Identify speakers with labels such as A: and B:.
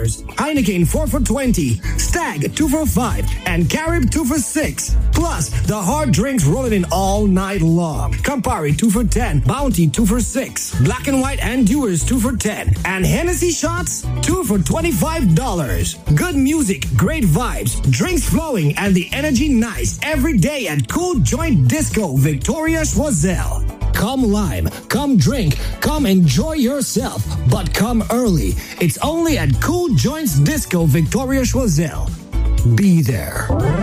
A: Heineken 4 for 20, Stag 2 for 5, and Carib 2 for 6. Plus, the hard drinks rolling in all night long. Campari 2 for 10, Bounty 2 for 6, Black and White and Dewar's 2 for 10, and Hennessy shots 2 for $25. Good music, great vibes, drinks flowing, and the energy nice every day at Cool Joint Disco Victoria Choiseul. Come lime, come drink, come enjoy yourself, but come early. It's only at Cool Joints Disco Victoria Choiseul. Be there.